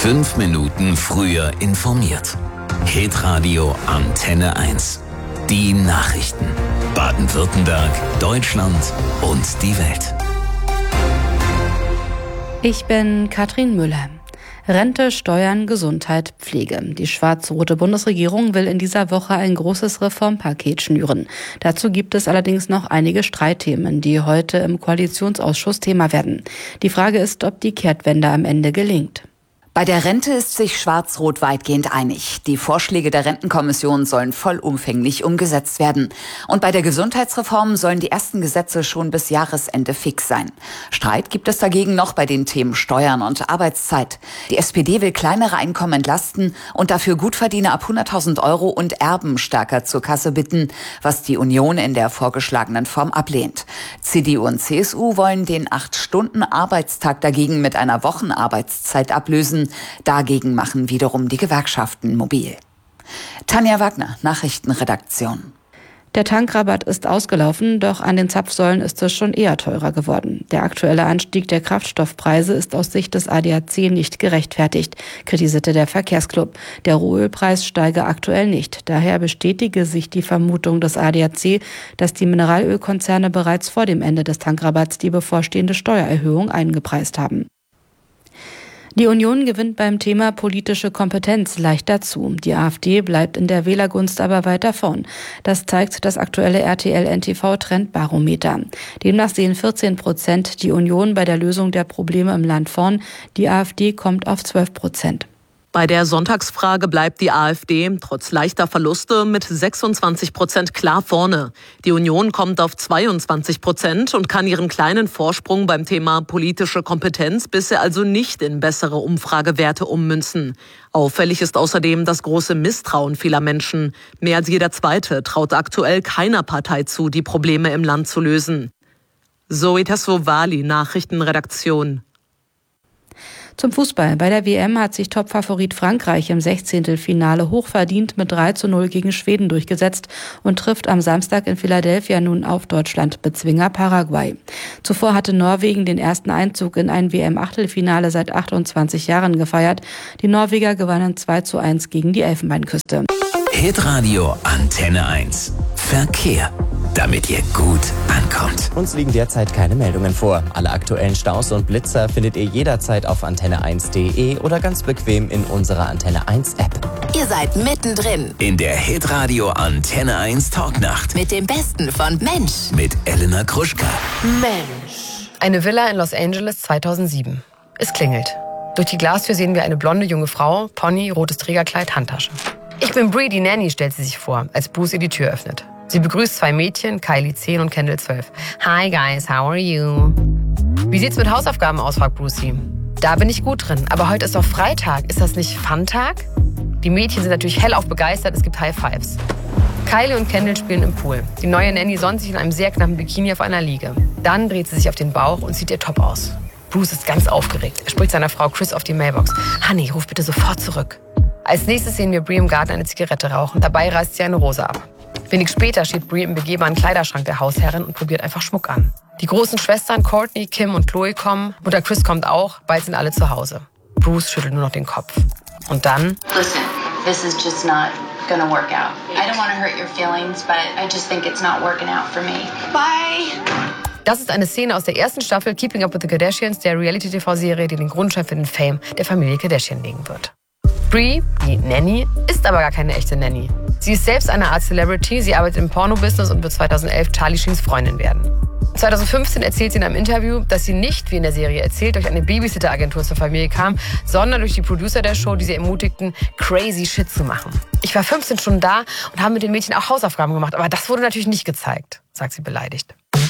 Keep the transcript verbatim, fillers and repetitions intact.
Fünf Minuten früher informiert. Hitradio Antenne eins. Die Nachrichten. Baden-Württemberg, Deutschland und die Welt. Ich bin Katrin Müller. Rente, Steuern, Gesundheit, Pflege. Die schwarz-rote Bundesregierung will in dieser Woche ein großes Reformpaket schnüren. Dazu gibt es allerdings noch einige Streitthemen, die heute im Koalitionsausschuss Thema werden. Die Frage ist, ob die Kehrtwende am Ende gelingt. Bei der Rente ist sich Schwarz-Rot weitgehend einig. Die Vorschläge der Rentenkommission sollen vollumfänglich umgesetzt werden. Und bei der Gesundheitsreform sollen die ersten Gesetze schon bis Jahresende fix sein. Streit gibt es dagegen noch bei den Themen Steuern und Arbeitszeit. Die S P D will kleinere Einkommen entlasten und dafür Gutverdiener ab hunderttausend Euro und Erben stärker zur Kasse bitten, was die Union in der vorgeschlagenen Form ablehnt. C D U und C S U wollen den acht-Stunden-Arbeitstag dagegen mit einer Wochenarbeitszeit ablösen. Dagegen machen wiederum die Gewerkschaften mobil. Tanja Wagner, Nachrichtenredaktion. Der Tankrabatt ist ausgelaufen, doch an den Zapfsäulen ist es schon eher teurer geworden. Der aktuelle Anstieg der Kraftstoffpreise ist aus Sicht des A D A C nicht gerechtfertigt, kritisierte der Verkehrsclub. Der Rohölpreis steige aktuell nicht. Daher bestätige sich die Vermutung des A D A C, dass die Mineralölkonzerne bereits vor dem Ende des Tankrabatts die bevorstehende Steuererhöhung eingepreist haben. Die Union gewinnt beim Thema politische Kompetenz leicht dazu. Die AfD bleibt in der Wählergunst aber weiter vorn. Das zeigt das aktuelle R T L N T V-Trendbarometer. Demnach sehen vierzehn Prozent die Union bei der Lösung der Probleme im Land vorn. Die AfD kommt auf zwölf Prozent. Bei der Sonntagsfrage bleibt die AfD trotz leichter Verluste mit sechsundzwanzig Prozent klar vorne. Die Union kommt auf zweiundzwanzig Prozent und kann ihren kleinen Vorsprung beim Thema politische Kompetenz bisher also nicht in bessere Umfragewerte ummünzen. Auffällig ist außerdem das große Misstrauen vieler Menschen. Mehr als jeder Zweite traut aktuell keiner Partei zu, die Probleme im Land zu lösen. Zoe Tassovali, Nachrichtenredaktion. Zum Fußball. Bei der W M hat sich Topfavorit Frankreich im Sechzehntelfinale hochverdient mit drei zu null gegen Schweden durchgesetzt und trifft am Samstag in Philadelphia nun auf Deutschland-Bezwinger Paraguay. Zuvor hatte Norwegen den ersten Einzug in ein W M-Achtelfinale seit achtundzwanzig Jahren gefeiert. Die Norweger gewannen zwei zu eins gegen die Elfenbeinküste. Hitradio Antenne eins. Verkehr. Damit ihr gut ankommt. Uns liegen derzeit keine Meldungen vor. Alle aktuellen Staus und Blitzer findet ihr jederzeit auf antenne eins punkt de oder ganz bequem in unserer Antenne eins App. Ihr seid mittendrin In der Hitradio Antenne eins Talknacht. mit dem Besten von Mensch. Mit Elena Gruschka. Mensch. Eine Villa in Los Angeles zweitausendsieben. Es klingelt. Durch die Glastür sehen wir eine blonde junge Frau, Pony, rotes Trägerkleid, Handtasche. Ich bin Bree, die Nanny, stellt sie sich vor, als Bruce ihr die Tür öffnet. Sie begrüßt zwei Mädchen, Kylie zehn und Kendall zwölf. Hi guys, how are you? Wie sieht's mit Hausaufgaben aus, fragt Brucey. Da bin ich gut drin, aber heute ist doch Freitag. Ist das nicht Fun-Tag? Die Mädchen sind natürlich hellauf begeistert, es gibt High Fives. Kylie und Kendall spielen im Pool. Die neue Nanny sonnt sich in einem sehr knappen Bikini auf einer Liege. Dann dreht sie sich auf den Bauch und zieht ihr Top aus. Bruce ist ganz aufgeregt. Er spricht seiner Frau Chris auf die Mailbox. Honey, ruf bitte sofort zurück. Als nächstes sehen wir Bree im Garten eine Zigarette rauchen. Dabei reißt sie eine Rose ab. Wenig später steht Bree im begehbaren Kleiderschrank der Hausherrin und probiert einfach Schmuck an. Die großen Schwestern Courtney, Kim und Chloe kommen. Mutter Chris kommt auch. Bald sind alle zu Hause. Bruce schüttelt nur noch den Kopf. Und dann... Listen, this is just not gonna work out. I don't want to hurt your feelings, but I just think it's not working out for me. Bye! Das ist eine Szene aus der ersten Staffel Keeping Up with the Kardashians, der Reality-T V-Serie, die den Grundstein für den Fame der Familie Kardashian legen wird. Bree, die Nanny, ist aber gar keine echte Nanny. Sie ist selbst eine Art Celebrity, sie arbeitet im Porno-Business und wird zweitausendelf Charlie Sheens Freundin werden. zweitausendfünfzehn erzählt sie in einem Interview, dass sie nicht, wie in der Serie erzählt, durch eine Babysitter-Agentur zur Familie kam, sondern durch die Producer der Show, die sie ermutigten, crazy shit zu machen. Ich war fünfzehn Stunden da und habe mit den Mädchen auch Hausaufgaben gemacht, aber das wurde natürlich nicht gezeigt, sagt sie beleidigt.